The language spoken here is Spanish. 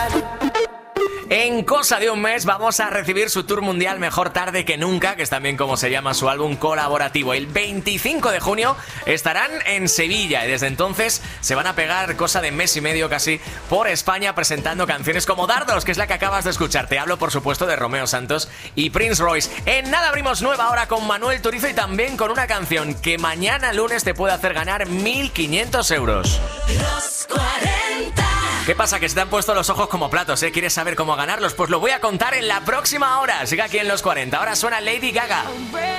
En cosa de un mes vamos a recibir su tour mundial Mejor Tarde que Nunca, que es también como se llama su álbum colaborativo. El 25 de junio estarán en Sevilla y desde entonces se van a pegar cosa de mes y medio casi por España presentando canciones como Dardos, que es la que acabas de escuchar. Te hablo, por supuesto, de Romeo Santos y Prince Royce. En nada abrimos nueva hora con Manuel Turizo y también con una canción que mañana lunes te puede hacer ganar 1.500 euros. Los 40. ¿Qué pasa? Que se te han puesto los ojos como platos, ¿eh? ¿Quieres saber cómo ganarlos? Pues lo voy a contar en la próxima hora. Sigue aquí en Los 40. Ahora suena Lady Gaga.